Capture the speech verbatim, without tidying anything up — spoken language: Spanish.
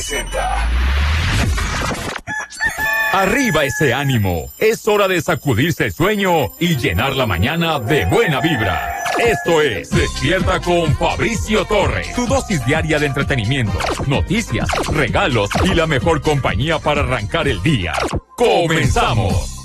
presenta. Arriba ese ánimo. Es hora de sacudirse el sueño y llenar la mañana de buena vibra. Esto es Despierta con Fabricio Torres. Tu dosis diaria de entretenimiento, noticias, regalos y la mejor compañía para arrancar el día. ¡Comenzamos!